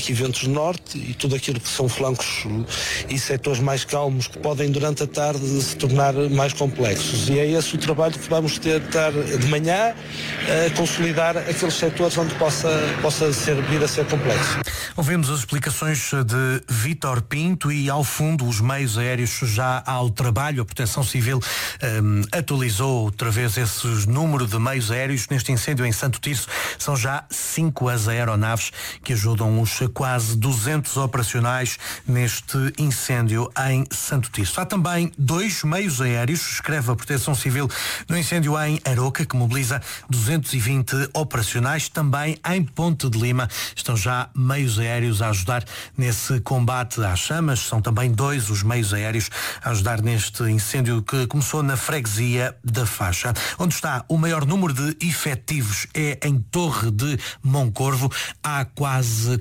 aqui ventos de norte e tudo aquilo que são flancos e setores mais calmos que podem durante a tarde se tornar mais complexos. E é esse o trabalho que vamos tentar de manhã consolidar aqueles setores onde possa vir a ser complexo. Ouvimos as explicações de Vítor Pinto e ao fundo os meios aéreos já ao trabalho. A Proteção Civil atualizou outra vez esse número de meios aéreos. Neste incêndio em Santo Tirso são já 5 as aeronaves que ajudam os quase 200 operacionais neste incêndio em Santo Tirso. Há também 2 meios aéreos, escreve a Proteção Civil, no incêndio em Aroca, que mobiliza 220 operacionais. Também em Ponte de Lima estão já meios aéreos a ajudar nesse combate às chamas. São também 2 os meios aéreos a ajudar neste incêndio que começou na freguesia da Faixa. Onde está o maior número de efetivos é em Torre de Moncorvo. Há quase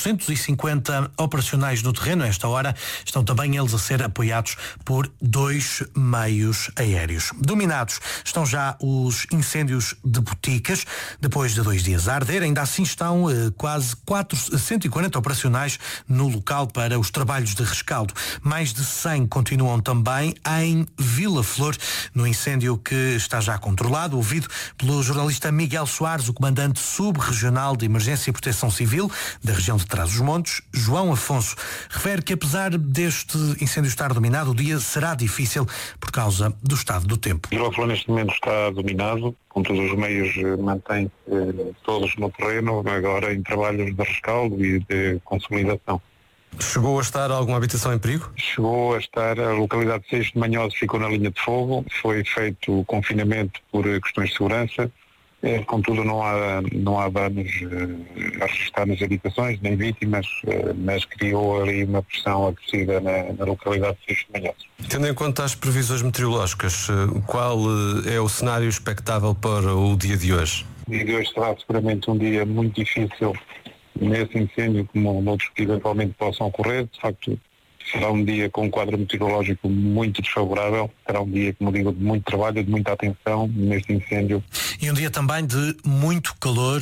450 operacionais no terreno. A esta hora estão também eles a ser apoiados por 2 meios aéreos. Dominados estão já os incêndios de Boticas, depois de 2 dias a arder. Ainda assim estão quase 140 operacionais no local para os trabalhos de rescaldo. Mais de 100 continuam também em Vila Flor, no incêndio que está já controlado. Ouvido pelo jornalista Miguel Soares, o comandante sub-regional de Emergência e Proteção Civil da região de Trás-os-Montes, João Afonso, refere que apesar deste incêndio estar dominado, o dia será difícil por causa do estado do tempo. Vila Flor neste momento está dominado, com todos os meios mantém todos no terreno, agora em trabalhos de rescaldo e de consolidação. Chegou a estar alguma habitação em perigo? Chegou a estar, a localidade de Seixo de Manhosos ficou na linha de fogo, foi feito o confinamento por questões de segurança, contudo não há danos a registrar nas habitações, nem vítimas, mas criou ali uma pressão acrescida na localidade de Seixo de Manhosos. Tendo em conta as previsões meteorológicas, qual é o cenário expectável para o dia de hoje? O dia de hoje será seguramente um dia muito difícil nesse incêndio, como outros que eventualmente possam ocorrer. De facto, será um dia com um quadro meteorológico muito desfavorável. Será um dia, como digo, de muito trabalho, de muita atenção neste incêndio. E um dia também de muito calor.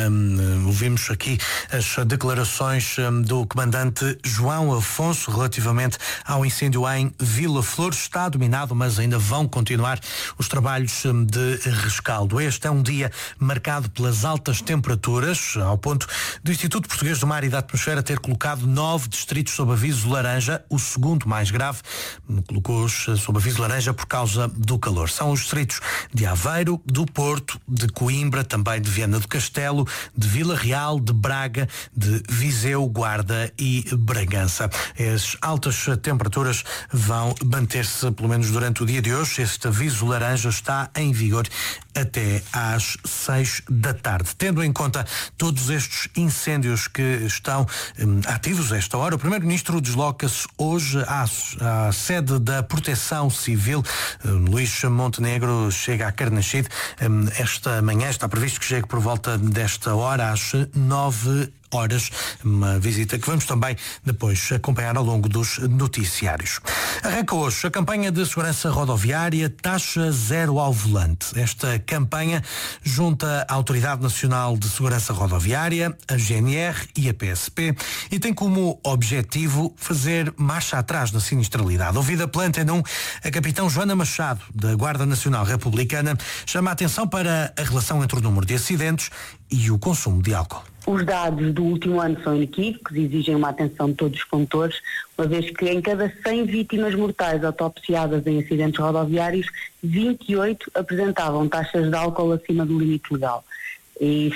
Ouvimos aqui as declarações do comandante João Afonso relativamente ao incêndio em Vila Flor. Está dominado, mas ainda vão continuar os trabalhos de rescaldo. Este é um dia marcado pelas altas temperaturas, ao ponto do Instituto Português do Mar e da Atmosfera ter colocado 9 distritos sob aviso laranja, o segundo mais grave, colocou-os sob aviso laranja por causa do calor. São os distritos de Aveiro, do Porto, de Coimbra, também de Viana do Castelo, de Vila Real, de Braga, de Viseu, Guarda e Bragança. As altas temperaturas vão manter-se pelo menos durante o dia de hoje. Este aviso laranja está em vigor até às 6 da tarde. Tendo em conta todos estes incêndios que estão ativos a esta hora, o Primeiro-Ministro desloca-se hoje à sede da Proteção Civil. Luís Montenegro chega a Carnaxide esta manhã. Está previsto que chegue por volta desta hora às 9 horas, uma visita que vamos também depois acompanhar ao longo dos noticiários. Arranca hoje a campanha de segurança rodoviária Taxa Zero ao Volante. Esta campanha junta a Autoridade Nacional de Segurança Rodoviária, a GNR e a PSP e tem como objetivo fazer marcha atrás da sinistralidade. Ouvida pela Antena 1, a capitão Joana Machado, da Guarda Nacional Republicana, chama a atenção para a relação entre o número de acidentes e o consumo de álcool. Os dados do último ano são inequívocos e exigem uma atenção de todos os condutores, uma vez que em cada 100 vítimas mortais autopsiadas em acidentes rodoviários, 28 apresentavam taxas de álcool acima do limite legal. E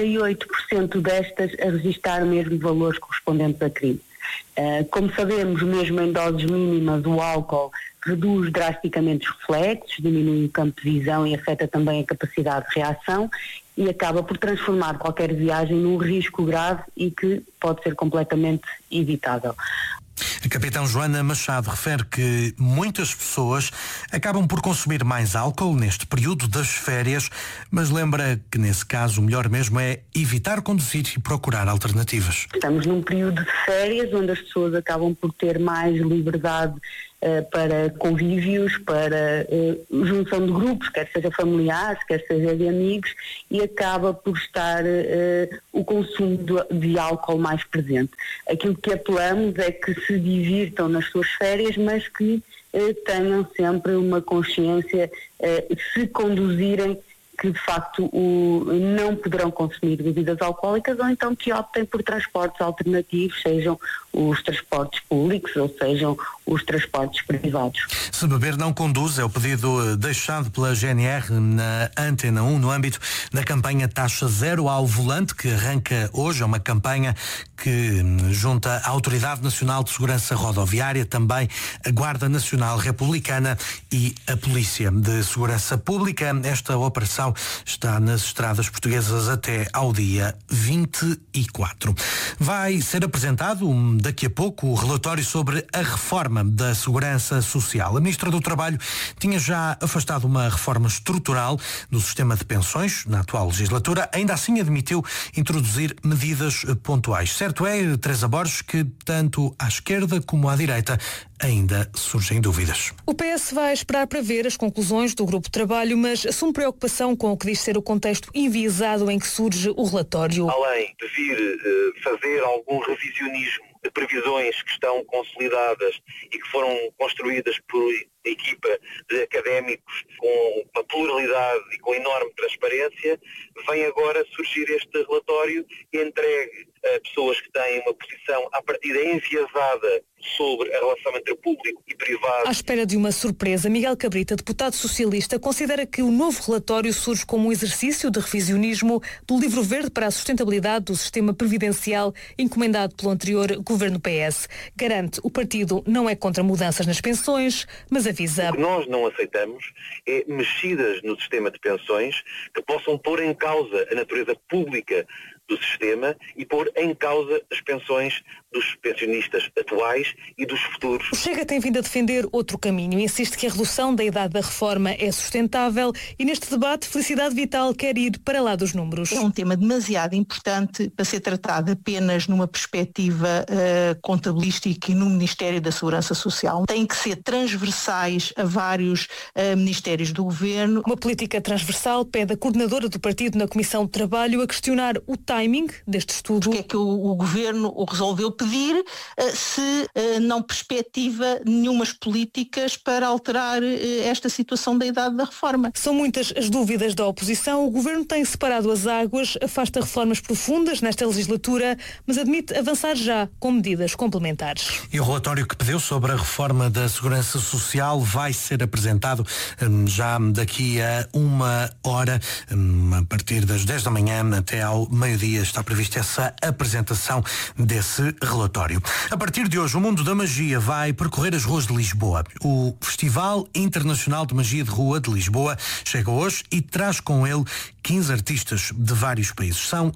78% destas a registrar mesmo valores correspondentes a crime. Como sabemos, mesmo em doses mínimas, o álcool reduz drasticamente os reflexos, diminui o campo de visão e afeta também a capacidade de reação e acaba por transformar qualquer viagem num risco grave e que pode ser completamente evitável. A capitão Joana Machado refere que muitas pessoas acabam por consumir mais álcool neste período das férias, mas lembra que nesse caso o melhor mesmo é evitar conduzir e procurar alternativas. Estamos num período de férias onde as pessoas acabam por ter mais liberdade para convívios, para junção de grupos, quer seja familiares, quer seja de amigos, e acaba por estar o consumo de álcool mais presente. Aquilo que apelamos é que se divirtam nas suas férias, mas que tenham sempre uma consciência, se conduzirem, que de facto não poderão consumir bebidas alcoólicas, ou então que optem por transportes alternativos, sejam os transportes públicos ou sejam os transportes privados. Se beber não conduz é o pedido deixado pela GNR na Antena 1 no âmbito da campanha Taxa Zero ao Volante, que arranca hoje. É uma campanha que junta a Autoridade Nacional de Segurança Rodoviária, também a Guarda Nacional Republicana e a Polícia de Segurança Pública. Esta operação está nas estradas portuguesas até ao dia 24. Vai ser apresentado daqui a pouco o relatório sobre a reforma da Segurança Social. A Ministra do Trabalho tinha já afastado uma reforma estrutural do sistema de pensões na atual legislatura, ainda assim admitiu introduzir medidas pontuais. Certo é, Teresa Borges, que tanto à esquerda como à direita ainda surgem dúvidas. O PS vai esperar para ver as conclusões do grupo de trabalho, mas assume preocupação com o que diz ser o contexto enviesado em que surge o relatório. Além de vir fazer algum revisionismo de previsões que estão consolidadas e que foram construídas por equipa de académicos com uma pluralidade e com enorme transparência, vem agora surgir este relatório entregue a pessoas que têm uma posição à partida enviesada sobre a relação entre público e privado. À espera de uma surpresa, Miguel Cabrita, deputado socialista, considera que o novo relatório surge como um exercício de revisionismo do livro verde para a sustentabilidade do sistema previdencial encomendado pelo anterior governo PS. Garante, o partido não é contra mudanças nas pensões, mas avisa. O que nós não aceitamos é mexidas no sistema de pensões que possam pôr em causa a natureza pública do sistema e pôr em causa as pensões dos pensionistas atuais e dos futuros. O Chega tem vindo a defender outro caminho. Insiste que a redução da idade da reforma é sustentável e neste debate Felicidade Vital quer ir para lá dos números. É um tema demasiado importante para ser tratado apenas numa perspectiva contabilística e no Ministério da Segurança Social. Tem que ser transversais a vários ministérios do Governo. Uma política transversal pede a coordenadora do partido na Comissão de Trabalho a questionar o timing deste estudo. Porque é que o Governo o resolveu pedir se não perspectiva nenhumas políticas para alterar esta situação da idade da reforma. São muitas as dúvidas da oposição. O Governo tem separado as águas, afasta reformas profundas nesta legislatura, mas admite avançar já com medidas complementares. E o relatório que pediu sobre a reforma da Segurança Social vai ser apresentado já daqui a 1 hora, a partir das 10 da manhã até ao meio-dia está prevista essa apresentação desse relatório. A partir de hoje, o mundo da magia vai percorrer as ruas de Lisboa. O Festival Internacional de Magia de Rua de Lisboa chega hoje e traz com ele 15 artistas de vários países. São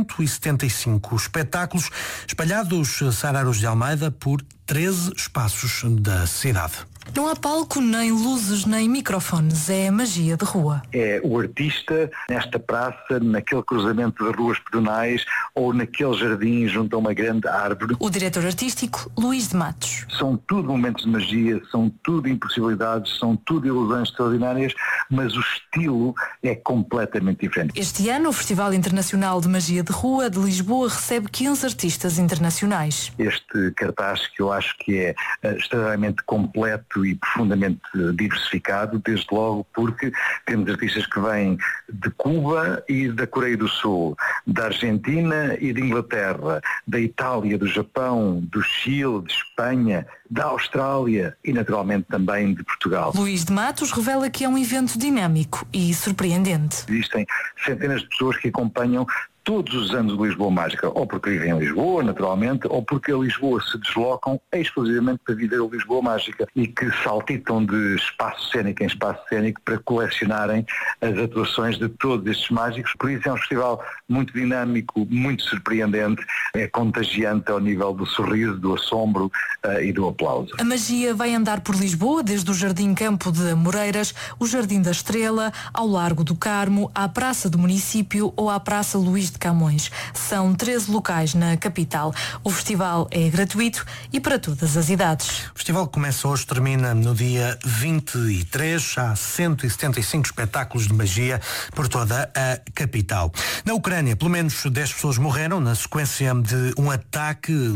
175 espetáculos espalhados, Sara Araújo de Almeida, por 13 espaços da cidade. Não há palco, nem luzes, nem microfones. É magia de rua. É o artista nesta praça, naquele cruzamento de ruas pedonais ou naquele jardim junto a uma grande árvore. O diretor artístico, Luís de Matos. São tudo momentos de magia, são tudo impossibilidades, são tudo ilusões extraordinárias, mas o estilo é completamente diferente. Este ano, o Festival Internacional de Magia de Rua de Lisboa recebe 15 artistas internacionais. Este cartaz, que eu acho que é extremamente completo e profundamente diversificado, desde logo porque temos artistas que vêm de Cuba e da Coreia do Sul, da Argentina e de Inglaterra, da Itália, do Japão, do Chile, de Espanha, da Austrália e naturalmente também de Portugal. Luís de Matos revela que é um evento dinâmico e surpreendente. Existem centenas de pessoas que acompanham todos os anos de Lisboa Mágica, ou porque vivem em Lisboa, naturalmente, ou porque a Lisboa se deslocam exclusivamente para viver a Lisboa Mágica e que saltitam de espaço cênico em espaço cênico para colecionarem as atuações de todos estes mágicos. Por isso é um festival muito dinâmico, muito surpreendente, é contagiante ao nível do sorriso, do assombro e do aplauso. A magia vai andar por Lisboa, desde o Jardim Campo de Amoreiras, o Jardim da Estrela, ao Largo do Carmo, à Praça do Município ou à Praça Luís de de Camões. São 13 locais na capital. O festival é gratuito e para todas as idades. O festival começa hoje, termina no dia 23. Há 175 espetáculos de magia por toda a capital. Na Ucrânia, pelo menos 10 pessoas morreram na sequência de um ataque